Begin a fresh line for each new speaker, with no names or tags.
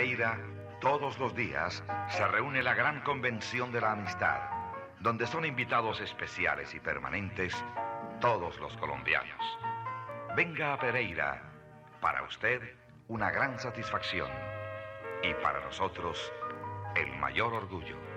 Pereira, todos los días, se reúne la gran convención de la amistad, donde son invitados especiales y permanentes todos los colombianos. Venga a Pereira, para usted una gran satisfacción y para nosotros el mayor orgullo.